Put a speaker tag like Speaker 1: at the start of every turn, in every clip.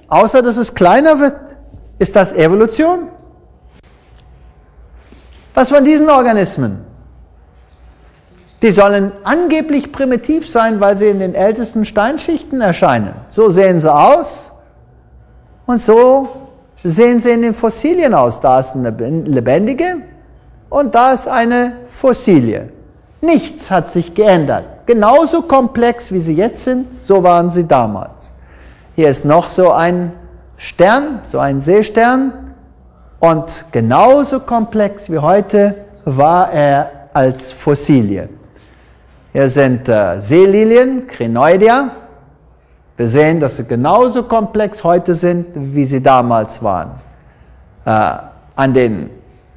Speaker 1: außer dass es kleiner wird. Ist das Evolution? Was von diesen Organismen? Die sollen angeblich primitiv sein, weil sie in den ältesten Steinschichten erscheinen. So sehen sie aus und so sehen sie in den Fossilien aus. Da ist eine lebendige und da ist eine Fossilie. Nichts hat sich geändert. Genauso komplex wie sie jetzt sind, so waren sie damals. Hier ist noch so ein Stern, so ein Seestern, und genauso komplex wie heute war er als Fossilie. Hier sind Seelilien, Crinoidea. Wir sehen, dass sie genauso komplex heute sind, wie sie damals waren. An den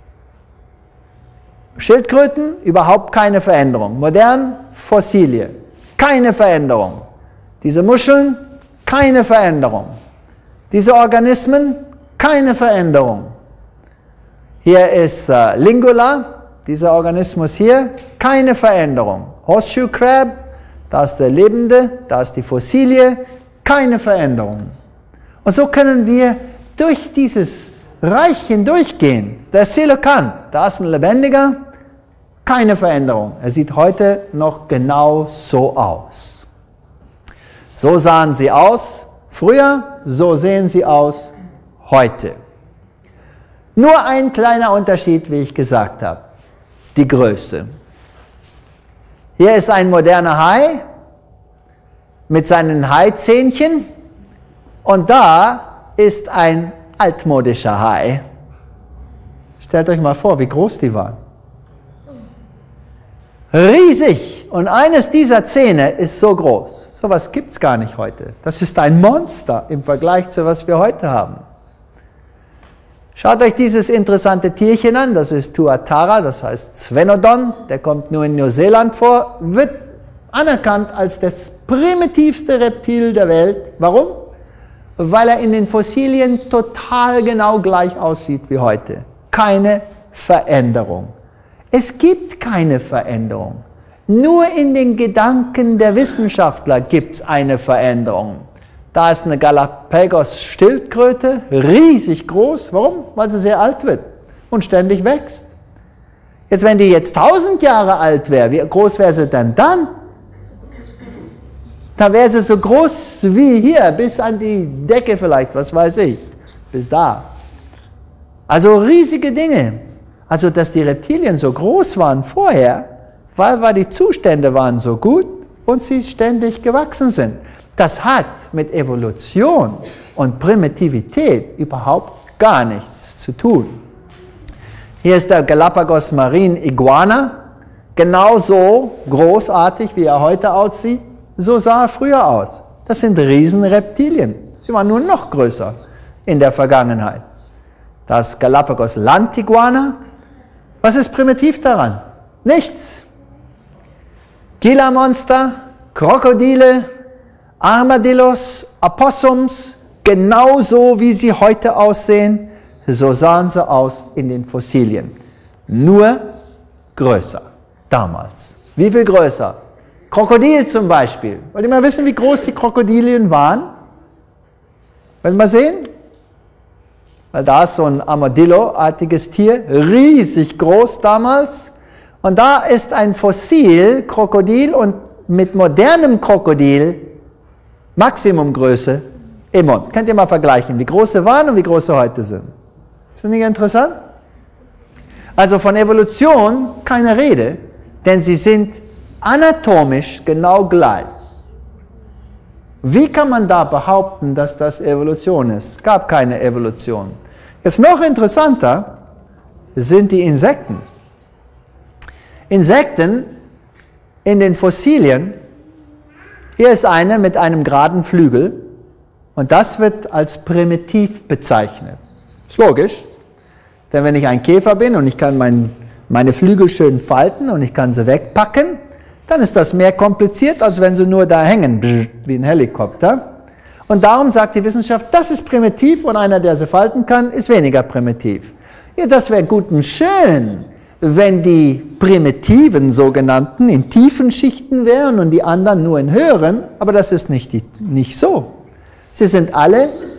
Speaker 1: Schildkröten überhaupt keine Veränderung. Modern, Fossilie, keine Veränderung. Diese Muscheln, keine Veränderung. Diese Organismen, keine Veränderung. Hier ist Lingula, dieser Organismus hier, keine Veränderung. Horseshoe Crab, da ist der Lebende, da ist die Fossilie, keine Veränderung. Und so können wir durch dieses Reich hindurchgehen. Der Coelacanth, da ist ein Lebendiger, keine Veränderung. Er sieht heute noch genau so aus. So sahen sie aus früher, so sehen sie aus heute. Nur ein kleiner Unterschied, wie ich gesagt habe, die Größe. Hier ist ein moderner Hai mit seinen Haizähnchen und da ist ein altmodischer Hai. Stellt euch mal vor, wie groß die waren. Riesig! Und eines dieser Zähne ist so groß. So etwas gibt es gar nicht heute. Das ist ein Monster im Vergleich zu was wir heute haben. Schaut euch dieses interessante Tierchen an, das ist Tuatara, das heißt Svenodon, der kommt nur in Neuseeland vor, wird anerkannt als das primitivste Reptil der Welt. Warum? Weil er in den Fossilien total genau gleich aussieht wie heute. Keine Veränderung. Es gibt keine Veränderung. Nur in den Gedanken der Wissenschaftler gibt es eine Veränderung. Da ist eine Galapagos-Schildkröte, riesig groß. Warum? Weil sie sehr alt wird und ständig wächst. Jetzt, wenn die jetzt 1000 Jahre alt wäre, wie groß wäre sie denn dann? Da wäre sie so groß wie hier, bis an die Decke vielleicht, was weiß ich, bis da. Also riesige Dinge. Also, dass die Reptilien so groß waren vorher, weil die Zustände waren so gut und sie ständig gewachsen sind. Das hat mit Evolution und Primitivität überhaupt gar nichts zu tun. Hier ist der Galapagos Marine Iguana, genauso großartig, wie er heute aussieht, so sah er früher aus. Das sind Riesenreptilien. Sie waren nur noch größer in der Vergangenheit. Das Galapagos Landiguana, was ist primitiv daran? Nichts. Gila-Monster, Krokodile, Armadillos, Opossums, genauso wie sie heute aussehen, so sahen sie aus in den Fossilien. Nur größer, damals. Wie viel größer? Krokodil zum Beispiel. Wollt ihr mal wissen, wie groß die Krokodilien waren? Wollt ihr mal sehen? Weil da ist so ein Armadillo-artiges Tier, riesig groß damals. Und da ist ein Fossil, Krokodil, und mit modernem Krokodil Maximumgröße im Mund. Könnt ihr mal vergleichen, wie groß sie waren und wie groß sie heute sind. Ist das nicht interessant? Also von Evolution keine Rede, denn sie sind anatomisch genau gleich. Wie kann man da behaupten, dass das Evolution ist? Es gab keine Evolution. Jetzt noch interessanter sind die Insekten. Insekten in den Fossilien, hier ist eine mit einem geraden Flügel und das wird als primitiv bezeichnet. Ist logisch, denn wenn ich ein Käfer bin und ich kann meine Flügel schön falten und ich kann sie wegpacken, dann ist das mehr kompliziert, als wenn sie nur da hängen, wie ein Helikopter. Und darum sagt die Wissenschaft, das ist primitiv und einer, der sie falten kann, ist weniger primitiv. Ja, das wäre gut und schön, wenn die primitiven sogenannten in tiefen Schichten wären und die anderen nur in höheren, aber das ist nicht so. Sie sind alle